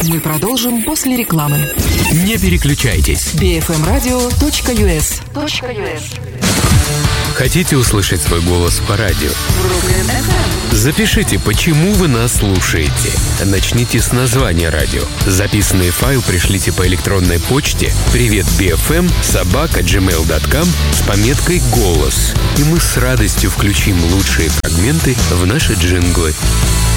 Мы продолжим после рекламы. Не переключайтесь. bfmradio.us. Хотите услышать свой голос по радио? Запишите, почему вы нас слушаете. Начните с названия радио. Записанный файл пришлите по электронной почте privetbfm@gmail.com с пометкой «Голос». И мы с радостью включим лучшие фрагменты в наши джинглы.